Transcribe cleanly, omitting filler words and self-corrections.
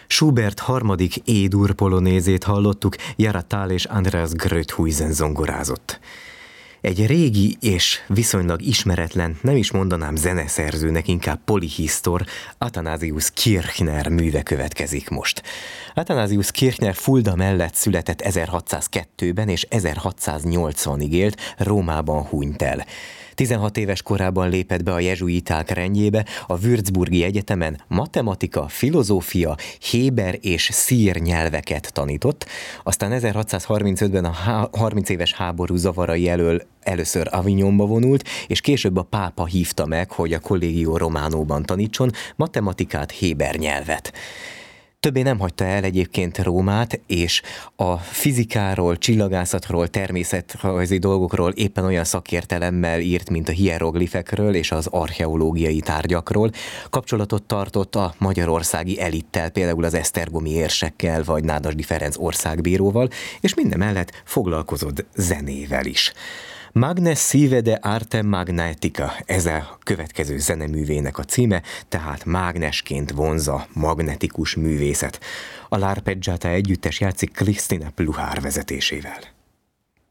Schubert harmadik E-dur polonézét hallottuk, Jara Thal és Andreas Gröthuizen zongorázott. Egy régi és viszonylag ismeretlen, nem is mondanám zeneszerzőnek, inkább polihisztor, Athanasius Kirchner műve következik most. Athanasius Kirchner Fulda mellett született 1602-ben és 1680-ig élt, Rómában hunyt el. 16 éves korában lépett be a jezsuiták rendjébe, a Würzburgi Egyetemen matematika, filozófia, héber és szír nyelveket tanított, aztán 1635-ben a 30 éves háború zavarai elől először Avignonba vonult, és később a pápa hívta meg, hogy a Collegio Romanoban tanítson matematikát, héber nyelvet. Többé nem hagyta el egyébként Rómát, és a fizikáról, csillagászatról, természetrajzi dolgokról éppen olyan szakértelemmel írt, mint a hieroglifekről és az archeológiai tárgyakról. Kapcsolatot tartott a magyarországi elittel, például az esztergomi érsekkel, vagy Nádasdy Ferenc országbíróval, és mindemellett foglalkozott zenével is. Magnes sive de arte magnetica, ez a következő zeneművének a címe, tehát mágnesként vonza magnetikus művészet. A L'Arpeggiata együttes játszik Kristina Pluhár vezetésével.